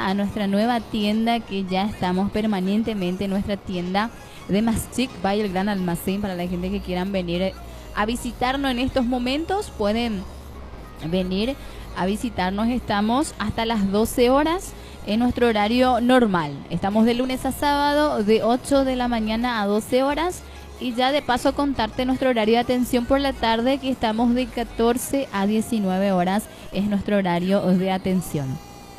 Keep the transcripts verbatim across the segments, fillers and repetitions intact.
a nuestra nueva tienda, que ya estamos permanentemente en nuestra tienda de Mastic by El Gran Almacén. Para la gente que quieran venir a visitarnos en estos momentos, pueden venir a visitarnos. Estamos hasta las doce horas en nuestro horario normal. Estamos de lunes a sábado de ocho de la mañana a doce horas. Y ya de paso contarte nuestro horario de atención por la tarde, que estamos de catorce a diecinueve horas, es nuestro horario de atención.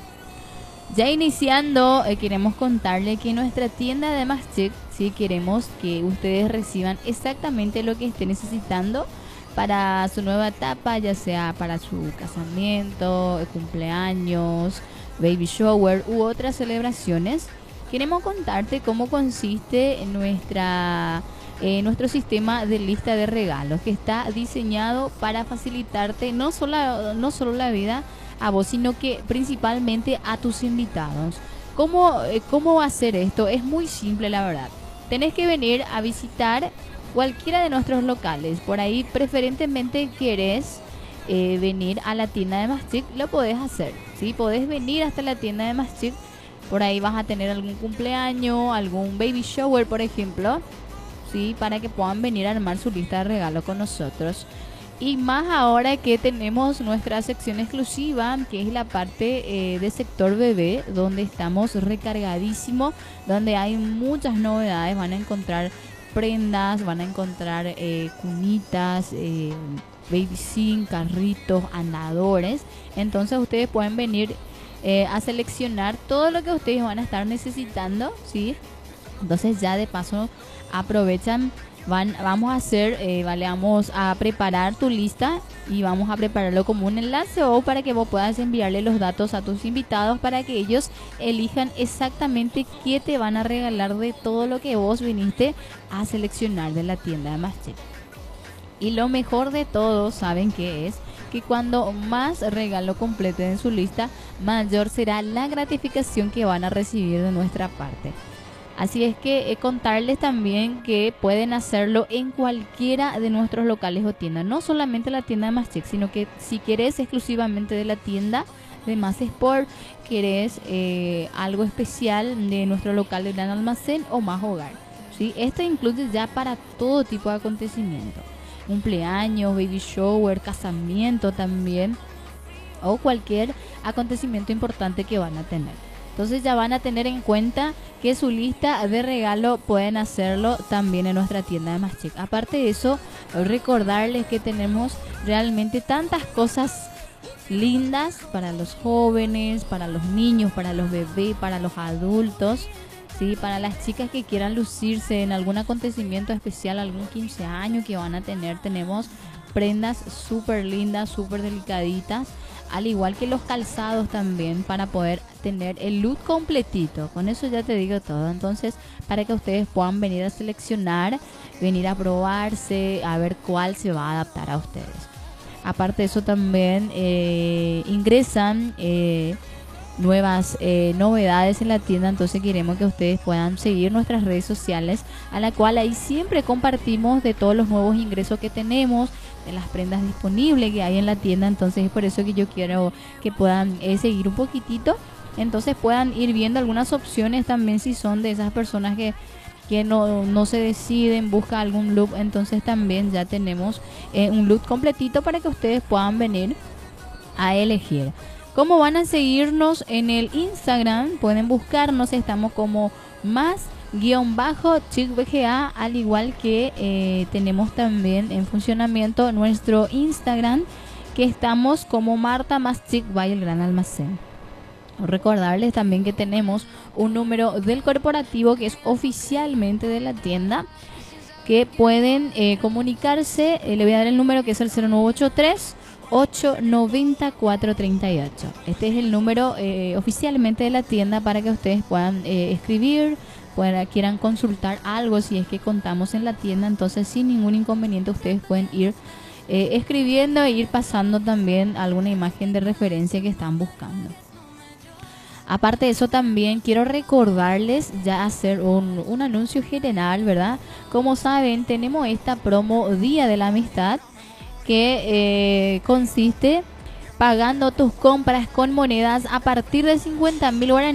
Ya iniciando, eh, queremos contarle que nuestra tienda de Mastic, sí, queremos que ustedes reciban exactamente lo que estén necesitando para su nueva etapa, ya sea para su casamiento, cumpleaños, baby shower u otras celebraciones. Queremos contarte cómo consiste nuestra... Eh, nuestro sistema de lista de regalos, que está diseñado para facilitarte no solo, no solo la vida a vos, sino que principalmente a tus invitados. ¿Cómo, eh, cómo hacer esto? Es muy simple, la verdad. Tenés que venir a visitar cualquiera de nuestros locales. Por ahí preferentemente querés eh, venir a la tienda de Mastic, lo podés hacer, ¿sí? Podés venir hasta la tienda de Mastic. Por ahí vas a tener algún cumpleaños, algún baby shower, por ejemplo, ¿sí? Para que puedan venir a armar su lista de regalos con nosotros. Y más ahora que tenemos nuestra sección exclusiva, que es la parte eh, de sector bebé, donde estamos recargadísimos, donde hay muchas novedades. Van a encontrar prendas, van a encontrar eh, cunitas, eh, baby seat, carritos, andadores. Entonces ustedes pueden venir eh, a seleccionar todo lo que ustedes van a estar necesitando, ¿sí? Entonces ya de paso aprovechan, van, vamos a hacer, eh, vale, vamos a preparar tu lista y vamos a prepararlo como un enlace, o para que vos puedas enviarle los datos a tus invitados para que ellos elijan exactamente qué te van a regalar de todo lo que vos viniste a seleccionar de la tienda de Mastic. Y lo mejor de todo, ¿saben qué es? Que cuando más regalo completen en su lista, mayor será la gratificación que van a recibir de nuestra parte. Así es que eh, contarles también que pueden hacerlo en cualquiera de nuestros locales o tiendas. No solamente la tienda de Mastic, sino que si querés exclusivamente de la tienda de Más Sport, querés eh, algo especial de nuestro local de Gran Almacén o Más Hogar, ¿sí? Esto incluye ya para todo tipo de acontecimiento. Cumpleaños, baby shower, casamiento también, o cualquier acontecimiento importante que van a tener. Entonces ya van a tener en cuenta que su lista de regalo pueden hacerlo también en nuestra tienda de Mastic. Aparte de eso, recordarles que tenemos realmente tantas cosas lindas para los jóvenes, para los niños, para los bebés, para los adultos, ¿sí? Para las chicas que quieran lucirse en algún acontecimiento especial, algún quince años que van a tener, tenemos prendas súper lindas, súper delicaditas, al igual que los calzados también, para poder tener el look completito. Con eso ya te digo todo. Entonces, para que ustedes puedan venir a seleccionar, venir a probarse, a ver cuál se va a adaptar a ustedes. Aparte de eso también eh, ingresan eh, nuevas eh, novedades en la tienda. Entonces queremos que ustedes puedan seguir nuestras redes sociales, a la cual ahí siempre compartimos de todos los nuevos ingresos que tenemos, de las prendas disponibles que hay en la tienda. Entonces es por eso que yo quiero que puedan eh, seguir un poquitito, entonces puedan ir viendo algunas opciones también, si son de esas personas que, que no, no se deciden, busca algún look. Entonces también ya tenemos eh, un look completito para que ustedes puedan venir a elegir. ¿Cómo van a seguirnos en el Instagram? Pueden buscarnos, estamos como más guión bajo chic V G A, al igual que eh, tenemos también en funcionamiento nuestro Instagram, que estamos como Marta más chic by El Gran Almacén. Recordarles también que tenemos un número del corporativo que es oficialmente de la tienda, que pueden eh, comunicarse. Eh, le voy a dar el número, que es el cero nueve ocho tres, ocho nueve cuatro tres ocho. Este es el número eh, oficialmente de la tienda, para que ustedes puedan eh, escribir, puedan, quieran consultar algo, si es que contamos en la tienda. Entonces sin ningún inconveniente ustedes pueden ir eh, escribiendo e ir pasando también alguna imagen de referencia que están buscando. Aparte de eso, también quiero recordarles ya hacer un, un anuncio general, ¿verdad? Como saben, tenemos esta promo Día de la Amistad, que eh, consiste pagando tus compras con monedas a partir de cincuenta mil guaraníes